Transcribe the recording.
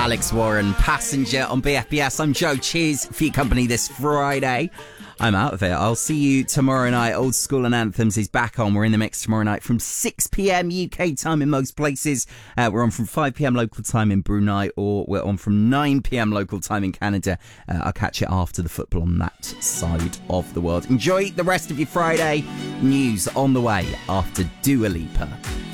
Alex Warren, Passenger on BFBS. I'm Joe. Cheers for your company this Friday. I'm out of it. I'll see you tomorrow night. Old School and Anthems is back on. We're in the mix tomorrow night from 6 p.m. UK time in most places. We're on from 5 p.m. local time in Brunei, or we're on from 9 p.m. local time in Canada. I'll catch it after the football on that side of the world. Enjoy the rest of your Friday. News on the way after Dua Lipa.